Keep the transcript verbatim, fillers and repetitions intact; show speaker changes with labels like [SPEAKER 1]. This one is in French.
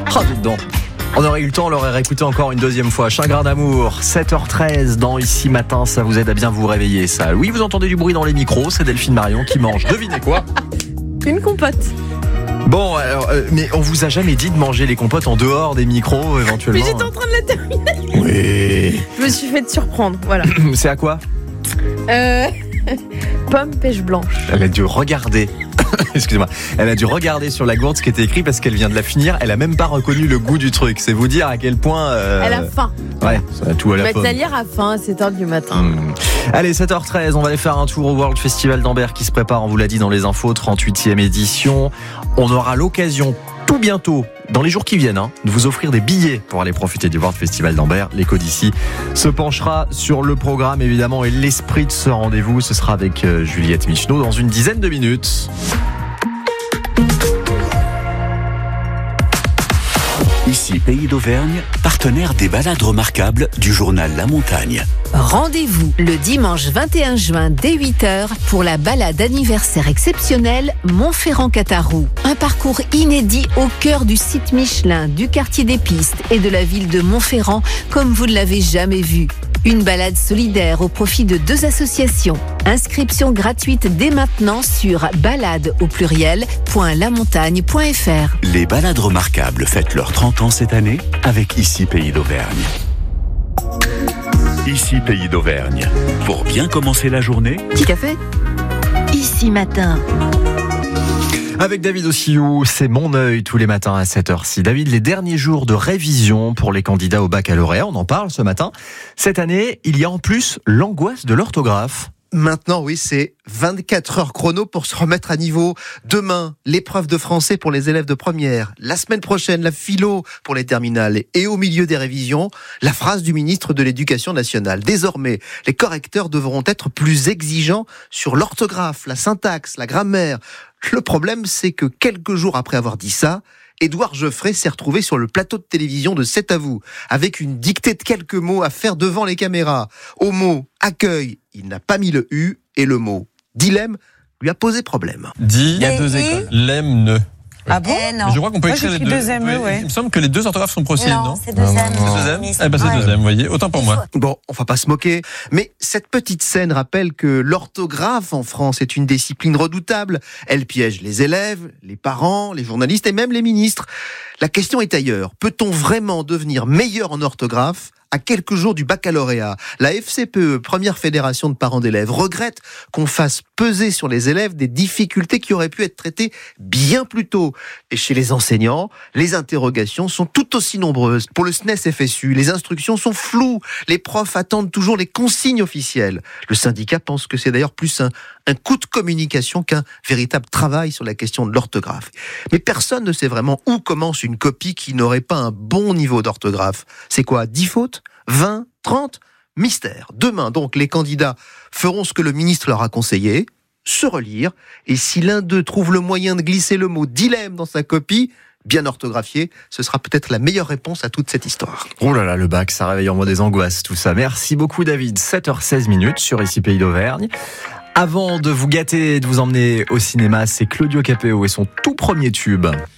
[SPEAKER 1] Oh, dis donc. On aurait eu le temps, on l'aurait réécouté encore une deuxième fois. Chagrin d'amour, sept heures treize dans Ici Matin, ça vous aide à bien vous réveiller, ça. Oui, vous entendez du bruit dans les micros, c'est Delphine Marion qui mange. Devinez quoi ?
[SPEAKER 2] Une compote.
[SPEAKER 1] Bon, alors, euh, mais on vous a jamais dit de manger les compotes en dehors des micros, éventuellement ?
[SPEAKER 2] Mais j'étais en train de la terminer.
[SPEAKER 1] Oui.
[SPEAKER 2] Je me suis fait surprendre, voilà.
[SPEAKER 1] C'est à quoi ?
[SPEAKER 2] Euh... Pomme pêche blanche.
[SPEAKER 1] Elle a dû regarder. Excusez-moi. Elle a dû regarder sur la gourde ce qui était écrit parce qu'elle vient de la finir. Elle a même pas reconnu le goût du truc. C'est vous dire à quel point. Euh...
[SPEAKER 2] Elle a faim.
[SPEAKER 1] Ouais, ça a tout à la pomme.
[SPEAKER 2] Ma talière a faim à sept heures du matin.
[SPEAKER 1] Mmh. Allez, sept heures treize, on va aller faire un tour au World Festival d'Ambert qui se prépare, on vous l'a dit dans les infos, trente-huitième édition. On aura l'occasion tout bientôt, dans les jours qui viennent, hein, de vous offrir des billets pour aller profiter du World Festival d'Ambert. L'écho d'ici se penchera sur le programme évidemment et l'esprit de ce rendez-vous. Ce sera avec euh, Juliette Micheneau dans une dizaine de minutes.
[SPEAKER 3] Ici Pays d'Auvergne, partenaire des balades remarquables du journal La Montagne.
[SPEAKER 4] Rendez-vous le dimanche vingt et un juin dès huit heures pour la balade anniversaire exceptionnelle Montferrand-Catarroux. Un parcours inédit au cœur du site Michelin, du quartier des Pistes et de la ville de Montferrand comme vous ne l'avez jamais vu. Une balade solidaire au profit de deux associations. Inscription gratuite dès maintenant sur balade au pluriel point lamontagne point fr.
[SPEAKER 3] Les balades remarquables fêtent leurs trente ans cette année avec Ici Pays d'Auvergne. Ici Pays d'Auvergne. Pour bien commencer la journée,
[SPEAKER 4] Petit café ? Ici Matin.
[SPEAKER 1] Avec David Ossiou, c'est mon œil tous les matins à cette heure-ci. David, les derniers jours de révision pour les candidats au baccalauréat, on en parle ce matin. Cette année, il y a en plus l'angoisse de l'orthographe.
[SPEAKER 5] Maintenant, oui, c'est vingt-quatre heures chrono pour se remettre à niveau. Demain, l'épreuve de français pour les élèves de première. La semaine prochaine, la philo pour les terminales. Et au milieu des révisions, la phrase du ministre de l'Éducation nationale. Désormais, les correcteurs devront être plus exigeants sur l'orthographe, la syntaxe, la grammaire. Le problème, c'est que quelques jours après avoir dit ça, Édouard Geoffrey s'est retrouvé sur le plateau de télévision de C'est à vous, avec une dictée de quelques mots à faire devant les caméras. Au mot « accueil », il n'a pas mis le « u » et le mot « dilemme » lui a posé problème.
[SPEAKER 6] Dit, il y a deux écoles. Lemme, ne.
[SPEAKER 7] Ah bon ?
[SPEAKER 6] Mais je crois qu'on peut
[SPEAKER 7] Moi,
[SPEAKER 6] écrire les
[SPEAKER 7] j'écris
[SPEAKER 6] deux.
[SPEAKER 7] deux M E, ouais.
[SPEAKER 6] Il me semble que les deux orthographes sont possibles, non,
[SPEAKER 7] non c'est deux M.
[SPEAKER 6] C'est deux M. Eh ben c'est deux M, vous voyez. Autant pour moi.
[SPEAKER 5] Bon, on va pas se moquer, mais cette petite scène rappelle que l'orthographe en France est une discipline redoutable. Elle piège les élèves, les parents, les journalistes et même les ministres. La question est ailleurs. Peut-on vraiment devenir meilleur en orthographe à quelques jours du baccalauréat? La F C P E, première fédération de parents d'élèves, regrette qu'on fasse peser sur les élèves des difficultés qui auraient pu être traitées bien plus tôt. Et chez les enseignants, les interrogations sont tout aussi nombreuses. Pour le S N E S F S U, les instructions sont floues. Les profs attendent toujours les consignes officielles. Le syndicat pense que c'est d'ailleurs plus un, un coup de communication qu'un véritable travail sur la question de l'orthographe. Mais personne ne sait vraiment où commence une copie qui n'aurait pas un bon niveau d'orthographe. C'est quoi, dix fautes ? vingt, trente, mystère. Demain, donc, les candidats feront ce que le ministre leur a conseillé, se relire, et si l'un d'eux trouve le moyen de glisser le mot dilemme dans sa copie, bien orthographié, ce sera peut-être la meilleure réponse à toute cette histoire.
[SPEAKER 1] Oh là là, le bac, ça réveille en moi des angoisses, tout ça. Merci beaucoup, David. sept heures seize minutes sur Ici Pays d'Auvergne. Avant de vous gâter et de vous emmener au cinéma, c'est Claudio Capéo et son tout premier tube.